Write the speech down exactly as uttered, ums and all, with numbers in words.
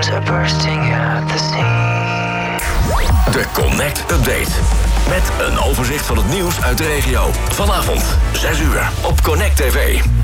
Flames are bursting at the seams. De Connect Update. Met een overzicht van het nieuws uit de regio. Vanavond, zes uur, op Connect T V.